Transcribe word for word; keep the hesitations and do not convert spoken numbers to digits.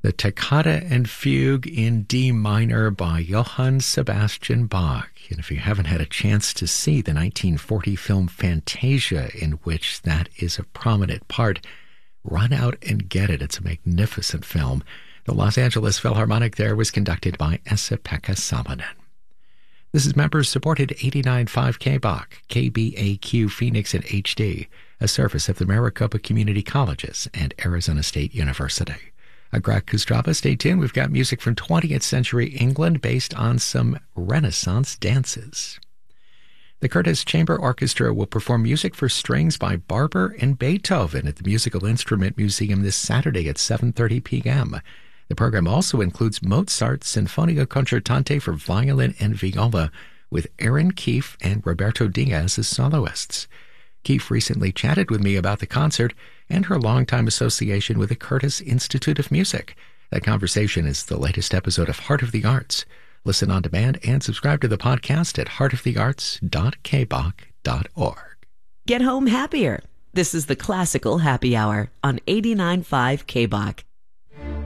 The Toccata and Fugue in D minor by Johann Sebastian Bach. And if you haven't had a chance to see the nineteen forty film Fantasia, in which that is a prominent part, run out and get it. It's a magnificent film. The Los Angeles Philharmonic there was conducted by Esa-Pekka Salonen. This is members-supported eighty-nine point five K B O C, K B A Q Phoenix in H D, a service of the Maricopa Community Colleges and Arizona State University. I'm Greg Kostrava. Stay tuned. We've got music from twentieth century England based on some Renaissance dances. The Curtis Chamber Orchestra will perform music for strings by Barber and Beethoven at the Musical Instrument Museum this Saturday at seven thirty p.m. The program also includes Mozart's Sinfonia Concertante for violin and viola, with Aaron Keefe and Roberto Diaz as soloists. Keefe recently chatted with me about the concert and her longtime association with the Curtis Institute of Music. That conversation is the latest episode of Heart of the Arts. Listen on demand and subscribe to the podcast at heart of the arts dot k b o c dot org. Get home happier. This is the Classical Happy Hour on eighty-nine point five K B O C.